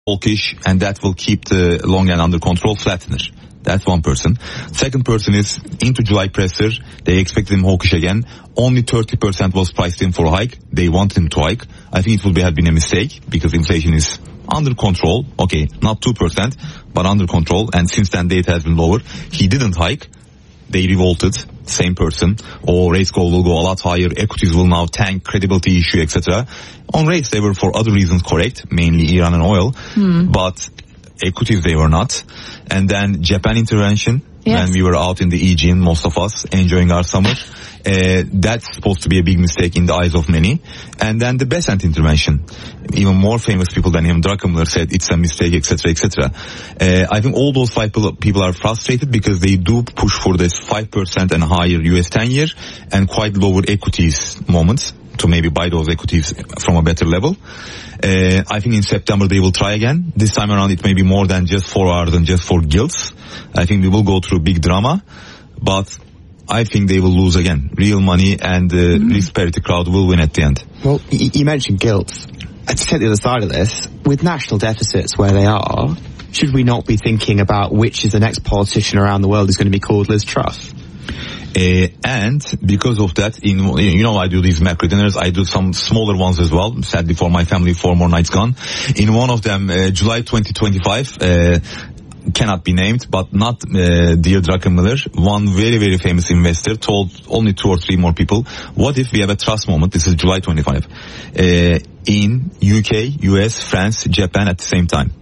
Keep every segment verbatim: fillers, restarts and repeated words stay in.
hawkish, and that will keep the long end under control, flattener. That's one person. Second person is into July presser. They expected him hawkish again. Only thirty percent was priced in for a hike. They wanted him to hike. I think it would be, have been a mistake because inflation is under control. Okay, not two percent, but under control. And since then data has been lower. He didn't hike. They revolted. Same person. Or rates goal will go a lot higher. Equities will now tank, credibility issue, et cetera. On rates, they were for other reasons correct, mainly Iran and oil. Hmm. But equities, they were not. And then Japan intervention, yes. When we were out in the Aegean, most of us enjoying our summer. Uh, that's supposed to be a big mistake in the eyes of many. And then the Besant intervention. Even more famous people than him, Druckenmiller, said it's a mistake, et cetera, et cetera. Uh, I think all those five people are frustrated because they do push for this five percent and higher U S ten-year and quite lower equities moments to maybe buy those equities from a better level. Uh, I think in September they will try again. This time around it may be more than just four hours and just for gilts. I think we will go through big drama, but I think they will lose again. Real money and the mm. risk parity crowd will win at the end. Well, you mentioned gilts. To take the other side of this, with national deficits where they are, should we not be thinking about which is the next politician around the world who's going to be called Liz Truss? Uh, and because of that, in, you know, I do these macro dinners. I do some smaller ones as well. Sadly for my family, four more nights gone. In one of them, uh, July twenty twenty-five, uh, cannot be named, but not uh, dear Druckenmiller. One very, very famous investor told only two or three more people, what if we have a trust moment? This is July twenty-fifth. Uh, in U K, U S, France, Japan at the same time.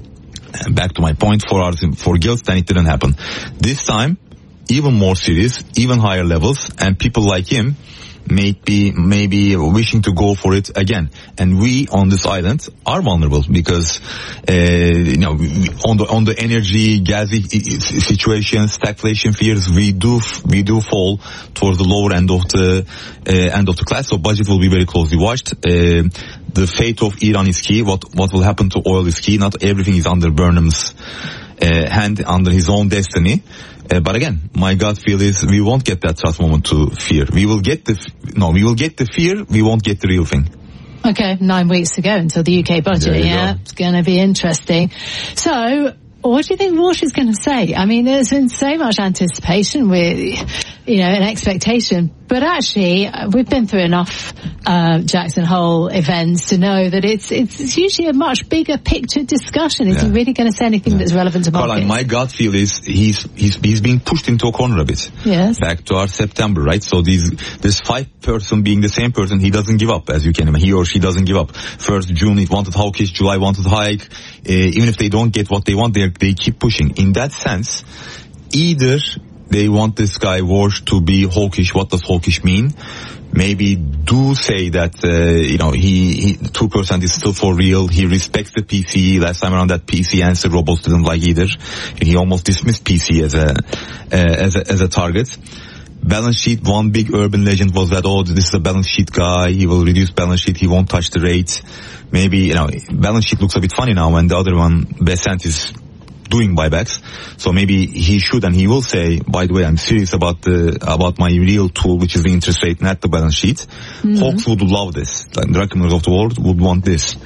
And back to my point, four hours for gilts, then it didn't happen. This time, even more serious, even higher levels, and people like him may be maybe wishing to go for it again. And we on this island are vulnerable because uh, you know on the on the energy gassy situation, stagflation fears, we do we do fall towards the lower end of the uh, end of the class. So budget will be very closely watched. Uh, the fate of Iran is key. What what will happen to oil is key. Not everything is under Burnham's uh, hand, under his own destiny. Uh, but again, my gut feel is we won't get that trust moment to fear. We will get the, no, we will get the fear, we won't get the real thing. Okay, nine weeks to go until the U K budget, yeah, go. It's going to be interesting. So, what do you think Walsh is going to say? I mean, there's been so much anticipation with, you know, and expectation, but actually, we've been through enough uh, Jackson Hole events to know that it's it's usually a much bigger picture discussion. Is yeah. he really going to say anything yeah. that's relevant to markets? Caroline, my gut feel is he's he's he's being pushed into a corner a bit. Yes. Back to our September, right? So these this five person being the same person, he doesn't give up, as you can imagine. He or she doesn't give up. First June it wanted hawkish, July wanted hike. Uh, even if they don't get what they want, they they keep pushing. In that sense, either they want this guy Walsh to be hawkish. What does hawkish mean? Maybe do say that uh, you know he, he two percent is still for real. He respects the P C E. Last time around, that P C E answer Robles didn't like either. He almost dismissed P C E as a uh, as a as a target. Balance sheet, one big urban legend was that, oh, this is a balance sheet guy. He will reduce balance sheet. He won't touch the rate. Maybe, you know, balance sheet looks a bit funny now when the other one, Besant, is doing buybacks. So maybe he should and he will say, by the way, I'm serious about the about my real tool, which is the interest rate, not the balance sheet. Mm-hmm. Hawks would love this. Like the Druckenmillers of the world would want this.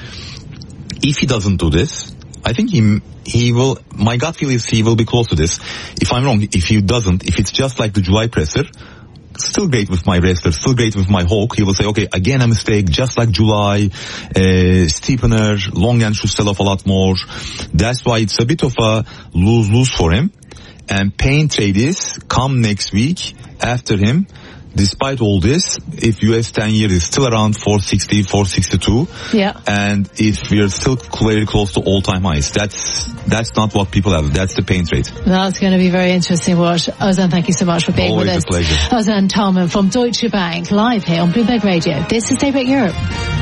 If he doesn't do this, I think he he will, my gut feel is he will be close to this. If I'm wrong, if he doesn't, if it's just like the July presser, still great with my wrestler, still great with my hawk, he will say, okay, again a mistake, just like July, uh, steepener, long end should sell off a lot more. That's why it's a bit of a lose-lose for him. And pain trade is, come next week after him, despite all this, if U S ten-year is still around four sixty, four sixty-two, yeah, and if we are still very close to all-time highs, that's that's not what people have. That's the pain trade. That's going to be very interesting to watch. Ozan, thank you so much for being Always with us. Always a pleasure. Ozan Tolman from Deutsche Bank, live here on Bloomberg Radio. This is Daybreak Europe.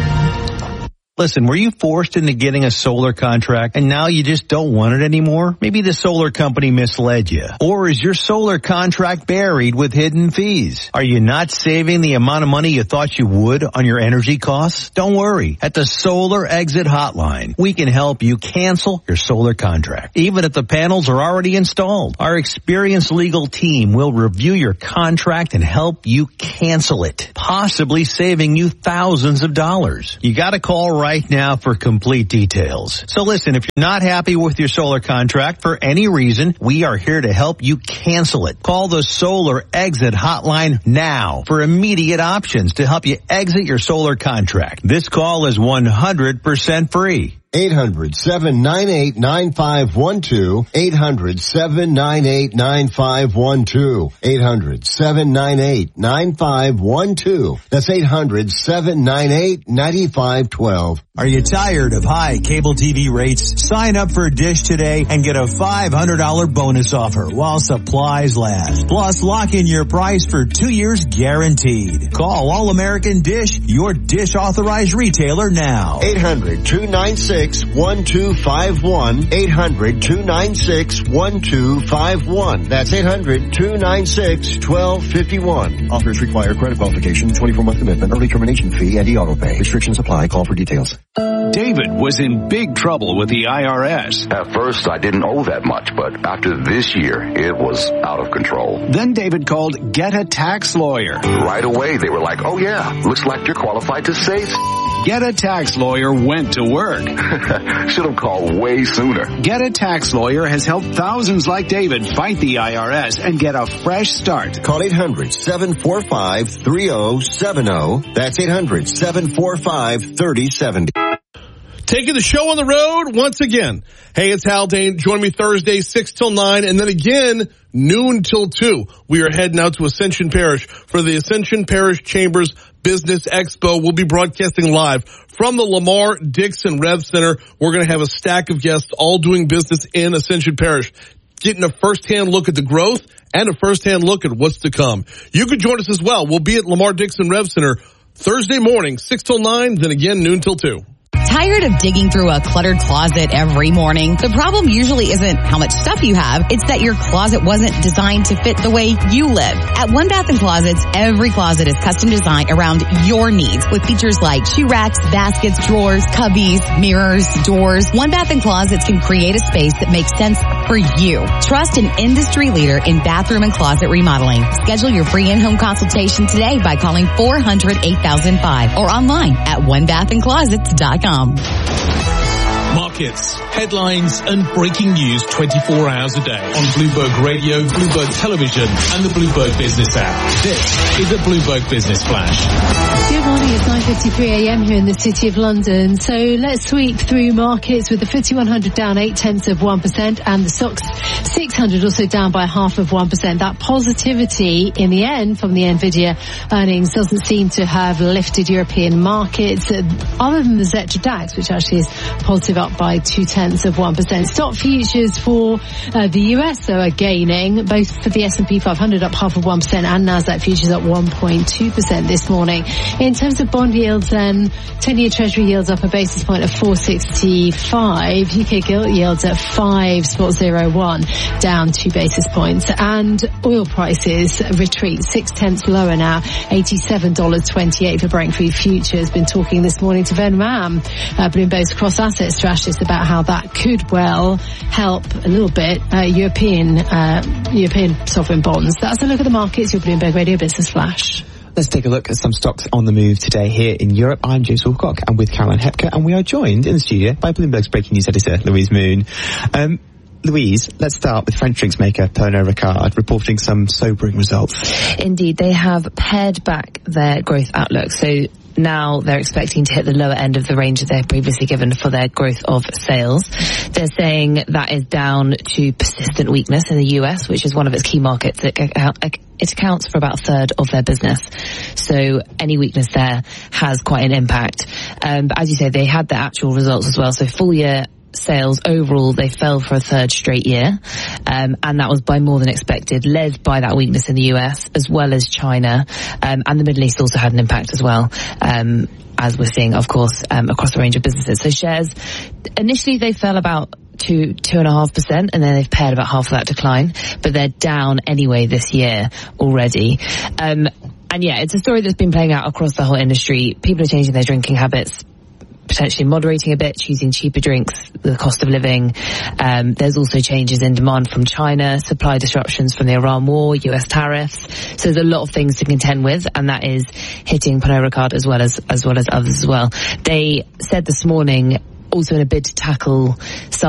Listen, were you forced into getting a solar contract and now you just don't want it anymore? Maybe the solar company misled you. Or is your solar contract buried with hidden fees? Are you not saving the amount of money you thought you would on your energy costs? Don't worry. At the Solar Exit Hotline, we can help you cancel your solar contract, even if the panels are already installed. Our experienced legal team will review your contract and help you cancel it, possibly saving you thousands of dollars. You gotta call right right now for complete details. So listen, if you're not happy with your solar contract for any reason, we are here to help you cancel it. Call the Solar Exit Hotline now for immediate options to help you exit your solar contract. This call is one hundred percent free. eight hundred, seven nine eight, nine five one two. eight hundred, seven nine eight, nine five one two. eight hundred, seven nine eight, nine five one two. That's eight hundred, seven nine eight, nine five one two. Are you tired of high cable T V rates? Sign up for Dish today and get a five hundred dollars bonus offer while supplies last. Plus, lock in your price for two years guaranteed. Call All American Dish, your Dish authorized retailer now. eight hundred, two nine six, one two five one. eight hundred, two nine six, one two five one. That's eight hundred, two nine six, one two five one. Offers require credit qualification, twenty-four month commitment, early termination fee, and e-auto pay. Restrictions apply. Call for details. David was in big trouble with the I R S. At first, I didn't owe that much, but after this year, it was out of control. Then David called Get a Tax Lawyer. Right away, they were like, oh yeah, looks like you're qualified to save. Get a Tax Lawyer went to work. Should have called way sooner. Get a Tax Lawyer has helped thousands like David fight the I R S and get a fresh start. Call eight hundred, seven four five, three zero seven zero. That's eight hundred, seven four five, three zero seven zero. Taking the show on the road once again. Hey, it's Haldane. Join me Thursday, six till nine, and then again, noon till two. We are heading out to Ascension Parish for the Ascension Parish Chambers Business Expo. We'll be broadcasting live from the Lamar Dixon Rev Center. We're going to have a stack of guests all doing business in Ascension Parish, getting a first-hand look at the growth and a first-hand look at what's to come. You could join us as well. We'll be at Lamar Dixon Rev Center Thursday morning, six till nine, then again, noon till two. Tired of digging through a cluttered closet every morning? The problem usually isn't how much stuff you have, it's that your closet wasn't designed to fit the way you live. At One Bath and Closets, every closet is custom designed around your needs with features like shoe racks, baskets, drawers, cubbies, mirrors, doors. One Bath and Closets can create a space that makes sense for you. Trust an industry leader in bathroom and closet remodeling. Schedule your free in-home consultation today by calling four hundred, eight thousand five or online at one bath and closets dot com. Markets, headlines and breaking news twenty-four hours a day on Bloomberg Radio, Bloomberg Television and the Bloomberg Business app. This is the Bloomberg Business Flash. Good morning, it's nine fifty-three a m here in the City of London. So let's sweep through markets with the FTSE one hundred down eight tenths of one percent and the Stoxx six hundred also down by half of one percent. That positivity in the end from the Nvidia earnings doesn't seem to have lifted European markets other than the Xetra DAX, which actually is positive up by two tenths of one percent. Stock futures for uh, the U S though are gaining, both for the S and P five hundred up half of one percent and Nasdaq futures up one point two percent this morning. In terms of bond yields then, ten-year Treasury yields up a basis point of four sixty-five, U K gilt yields at five point oh one, down two basis points, and oil prices retreat six tenths lower now, eighty-seven dollars and twenty-eight cents for Brent crude futures. Been talking this morning to Ben Ram, uh, Bloomberg's cross-asset strategist, about how that could well help a little bit uh, European uh, European sovereign bonds. That's a look at the markets, your Bloomberg Radio Business Flash. Let's take a look at some stocks on the move today here in Europe. I'm James Wilcock, and with Caroline Hepker, and we are joined in the studio by Bloomberg's breaking news editor, Louise Moon. Um, Louise, let's start with French drinks maker Pernod Ricard reporting some sobering results. Indeed, they have pared back their growth outlook. So now they're expecting to hit the lower end of the range that they've previously given for their growth of sales. They're saying that is down to persistent weakness in the U S, which is one of its key markets. It, it accounts for about a third of their business. So any weakness there has quite an impact. Um, but as you say, they had the actual results as well. So full year sales overall, they fell for a third straight year, um, and that was by more than expected, led by that weakness in the U S as well as China, um, and the Middle East also had an impact as well, um, as we're seeing, of course, um, across a range of businesses. So shares, initially they fell about two, two and a half percent, and then they've paired about half of that decline, but they're down anyway this year already. Um, and yeah, it's a story that's been playing out across the whole industry. People are changing their drinking habits. potentially moderating a bit, choosing cheaper drinks, the cost of living. Um, there's also changes in demand from China, supply disruptions from the Iran war, U S tariffs. So there's a lot of things to contend with, and that is hitting Pernod Ricard as well as as well as others as well. They said this morning, also in a bid to tackle